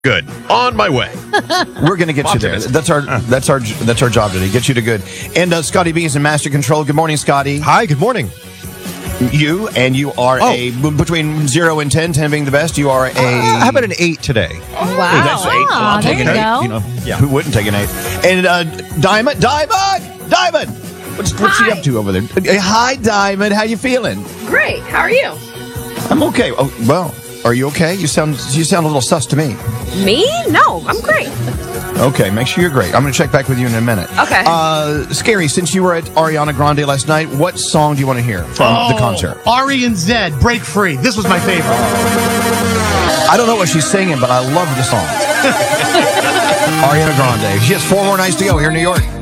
Good. On my way. We're going to get you there. That's our job today. Get you to good. And Scotty B is in master control. Good morning, Scotty. Hi, good morning. You are between 0 and 10, 10 being the best. You are how about an 8 today? Wow. That's 8. I'll There take you an 8. go. You know, who wouldn't take an 8? And Diamond. What's she up to over there? Hi, Diamond. How you feeling? Great. How are you? I'm okay. Oh, well, are you okay? You sound a little sus to me. Me? No, I'm great. Okay, make sure you're great. I'm going to check back with you in a minute. Okay. Scary, since you were at Ariana Grande last night, what song do you want to hear from the concert? Ari and Zed, Break Free. This was my favorite. I don't know what she's singing, but I love the song. Ariana Grande. She has 4 more nights to go here in New York.